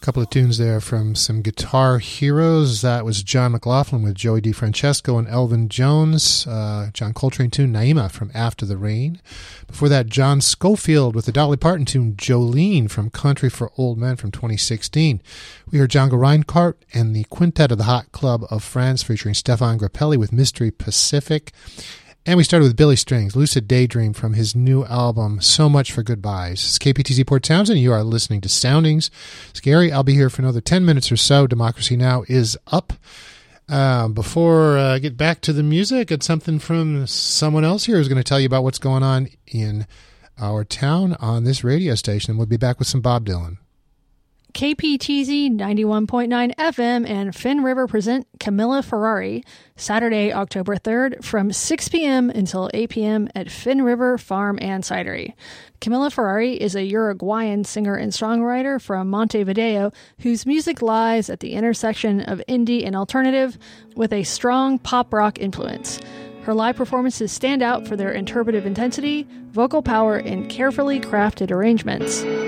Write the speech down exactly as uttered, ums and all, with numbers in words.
Couple of tunes there from some guitar heroes. That was John McLaughlin with Joey DeFrancesco and Elvin Jones. Uh, John Coltrane tune, Naima from After the Rain. Before that, John Schofield with the Dolly Parton tune, Jolene from Country for Old Men from twenty sixteen. We heard Django Reinhardt and the Quintet of the Hot Club of France featuring Stefan Grappelli with Mystery Pacific. And we started with Billy Strings, Lucid Daydream from his new album, So Much for Goodbyes. It's K P T Z Port Townsend. You are listening to Soundings. Scary, I'll be here for another ten minutes or so. Democracy Now! Is up. Uh, before I uh, get back to the music, it's something from someone else here who's going to tell you about what's going on in our town on this radio station. And we'll be back with some Bob Dylan. K P T Z ninety-one point nine F M and Finn River present Camilla Ferrari Saturday, October third from six p.m. until eight p.m. at Finn River Farm and Cidery. Camilla Ferrari is a Uruguayan singer and songwriter from Montevideo whose music lies at the intersection of indie and alternative with a strong pop rock influence. Her live performances stand out for their interpretive intensity, vocal power, and carefully crafted arrangements.